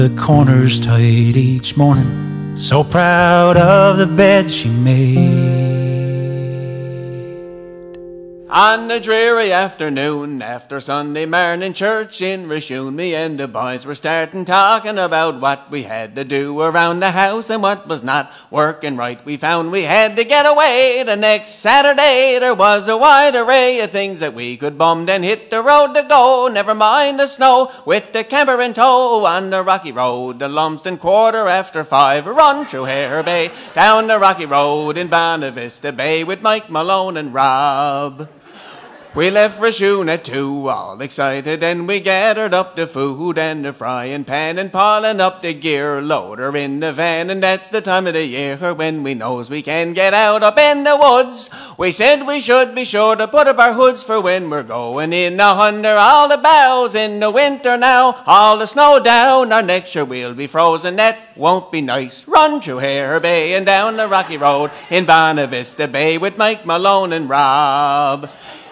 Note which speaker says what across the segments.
Speaker 1: The corners tight each morning, so proud of the bed she made.
Speaker 2: On a dreary afternoon, after Sunday morning church in Rashun, me and the boys were starting talking about what we had to do around the house and what was not working right. We found we had to get away the next Saturday. There was a wide array of things that we could bum, then hit the road to go, never mind the snow, with the camper in tow on the rocky road. The Lumsden 5:15, run through Hare Bay, down the rocky road in Bonavista Bay with Mike Malone and Rob. We left Rashun at 2, all excited, and we gathered up the food and the frying pan and piling up the gear loader in the van. And that's the time of the year when we knows we can get out up in the woods. We said we should be sure to put up our hoods for when we're going in under all the boughs in the winter now. All the snow down, our next year we'll be frozen. That won't be nice. Run through Hare Bay and down the rocky road in Bonavista Bay with Mike Malone and Rob.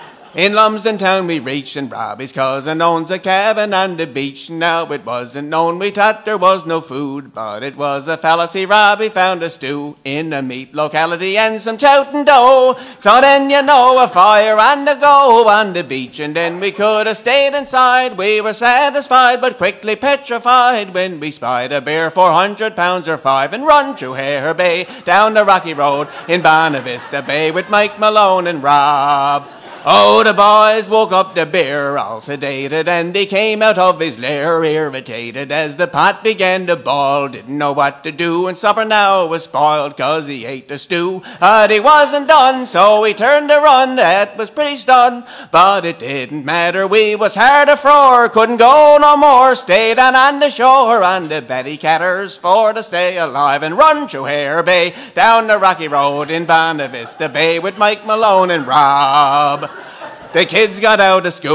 Speaker 2: In Lumsden town we reached, and Robbie's cousin owns a cabin on the beach. Now it wasn't known, we thought there was no food, but it was a fallacy. Robbie found a stew in a meat locality and some chout and dough. So then you know, a fire on the go on the beach, and then we could have stayed inside. We were satisfied but quickly petrified when we spied a bear 400 pounds or 5 and run through Hare Bay down the rocky road in Bonavista Bay with Mike Malone and Rob. Oh, the boys woke up the bear all sedated, and he came out of his lair irritated as the pot began to boil. Didn't know what to do, and supper now was spoiled 'cause he ate the stew. But he wasn't done, so he turned to run. That was pretty stun, but it didn't matter. We was hard afore, couldn't go no more. Stayed on the shore on the Betty Catters for to stay alive and run through Hare Bay down the rocky road in Bonavista Bay with Mike Malone and Rob. The kids got out of school.